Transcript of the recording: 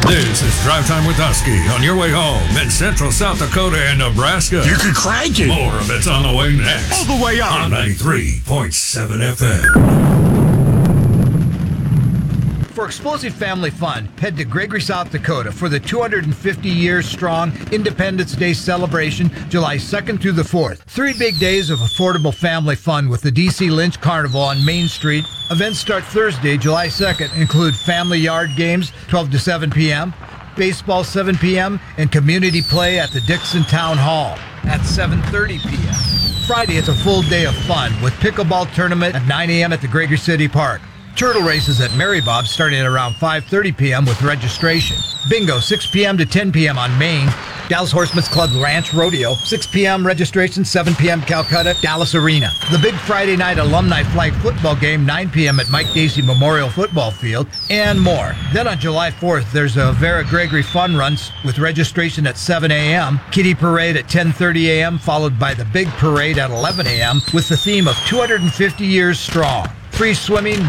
This is Drive Time with Husky on your way home in central South Dakota and Nebraska. You can crank it. More of it's on the way next. All the way up. On 93.7 FM. For explosive family fun, head to Gregory, South Dakota for the 250 years strong Independence Day celebration, July 2nd through the 4th. 3 big days of affordable family fun with the DC Lynch Carnival on Main Street. Events start Thursday, July 2nd, include family yard games, 12 to 7 p.m., baseball 7 p.m., and community play at the Dixon Town Hall at 7:30 p.m. Friday, it's a full day of fun with pickleball tournament at 9 a.m. at the Gregory City Park. Turtle races at Mary Bob's starting at around 5:30 p.m. with registration. Bingo, 6 p.m. to 10 p.m. on Main. Dallas Horsemen's Club Ranch Rodeo, 6 p.m. registration, 7 p.m. Calcutta, Dallas Arena. The big Friday night alumni flag football game, 9 p.m. at Mike Dacey Memorial Football Field, and more. Then on July 4th, there's a Vera Gregory Fun Runs with registration at 7 a.m., Kitty Parade at 10:30 a.m., followed by the Big Parade at 11 a.m. with the theme of 250 Years Strong. Free swimming,